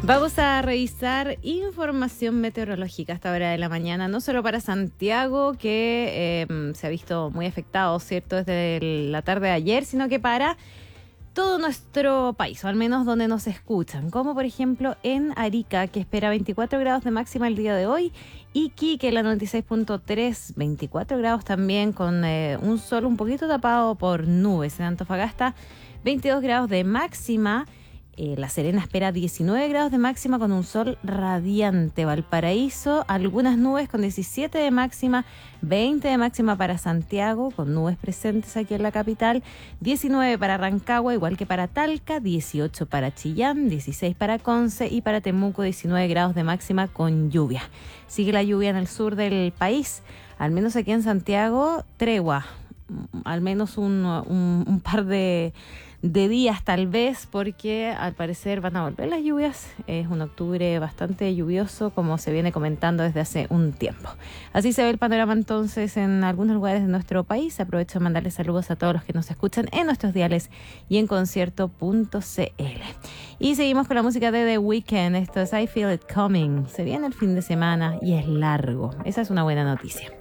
Vamos a revisar información meteorológica a esta hora de la mañana, no solo para Santiago, que se ha visto muy afectado, ¿cierto?, desde la tarde de ayer, sino que para todo nuestro país, o al menos donde nos escuchan, como por ejemplo en Arica, que espera 24 grados de máxima el día de hoy, Iquique, la 96.3, 24 grados también, con un sol un poquito tapado por nubes. En Antofagasta, 22 grados de máxima. La Serena espera 19 grados de máxima con un sol radiante. Valparaíso, algunas nubes con 17 de máxima, 20 de máxima para Santiago, con nubes presentes aquí en la capital, 19 para Rancagua, igual que para Talca, 18 para Chillán, 16 para Conce y para Temuco, 19 grados de máxima con lluvia. Sigue la lluvia en el sur del país, al menos aquí en Santiago, tregua, al menos un par de días tal vez, porque al parecer van a volver las lluvias. Es un octubre bastante lluvioso, como se viene comentando desde hace un tiempo. Así se ve el panorama entonces en algunos lugares de nuestro país. Aprovecho de mandarles saludos a todos los que nos escuchan en nuestros diales y en concierto.cl. Y seguimos con la música de The Weeknd. Esto es I Feel It Coming. Se viene el fin de semana y es largo. Esa es una buena noticia.